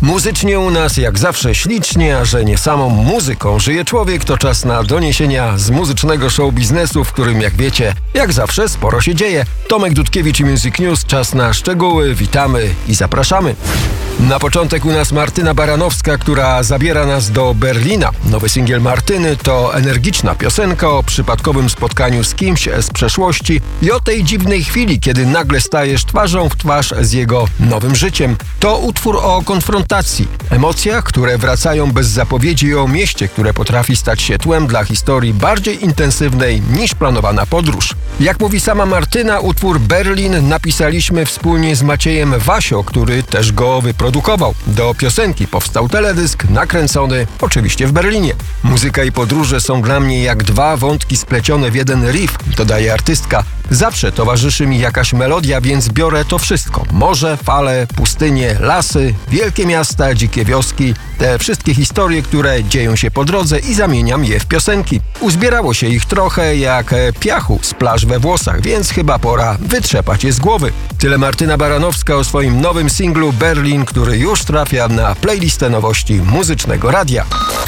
Muzycznie u nas jak zawsze ślicznie, a że nie samą muzyką żyje człowiek, to czas na doniesienia z muzycznego show biznesu, w którym jak wiecie, jak zawsze sporo się dzieje. Tomek Dudkiewicz i Music News, czas na szczegóły, witamy i zapraszamy. Na początek u nas Martyna Baranowska, która zabiera nas do Berlina. Nowy singiel Martyny to energiczna piosenka o przypadkowym spotkaniu z kimś z przeszłości i o tej dziwnej chwili, kiedy nagle stajesz twarzą w twarz z jego nowym życiem. To utwór o konfrontacji, emocjach, które wracają bez zapowiedzi i o mieście, które potrafi stać się tłem dla historii bardziej intensywnej niż planowana podróż. Jak mówi sama Martyna, utwór Berlin napisaliśmy wspólnie z Maciejem Wasio, który też go wyprodukował. Do piosenki powstał teledysk nakręcony oczywiście w Berlinie. Muzyka i podróże są dla mnie jak dwa wątki splecione w jeden riff, dodaje artystka. Zawsze towarzyszy mi jakaś melodia, więc biorę to wszystko. Morze, fale, pustynie, lasy, wielkie miasta, dzikie wioski. Te wszystkie historie, które dzieją się po drodze i zamieniam je w piosenki. Uzbierało się ich trochę jak piachu z plaż we włosach, więc chyba pora wytrzepać je z głowy. Tyle Martyna Baranowska o swoim nowym singlu Berlin, który już trafia na playlistę nowości Muzycznego Radia.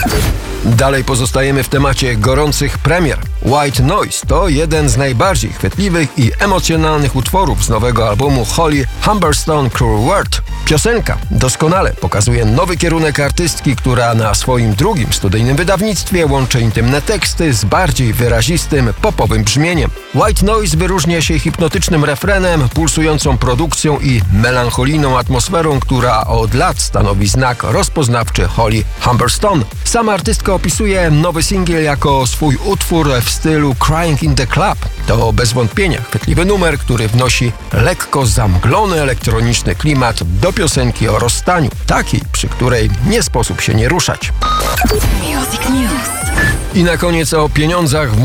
Dalej pozostajemy w temacie gorących premier. White Noise to jeden z najbardziej chwytliwych i emocjonalnych utworów z nowego albumu Holly Humberstone Cruel World. Piosenka doskonale pokazuje nowy kierunek artystki, która na swoim drugim studyjnym wydawnictwie łączy intymne teksty z bardziej wyrazistym, popowym brzmieniem. White Noise wyróżnia się hipnotycznym refrenem, pulsującą produkcją i melancholijną atmosferą, która od lat stanowi znak rozpoznawczy Holly Humberstone. Sama artystka opisuje nowy singiel jako swój utwór w stylu Crying in the Club. To bez wątpienia chwytliwy numer, który wnosi lekko zamglony elektroniczny klimat do piosenki o rozstaniu, takiej, przy której nie sposób się nie ruszać. Music News. I na koniec o pieniądzach w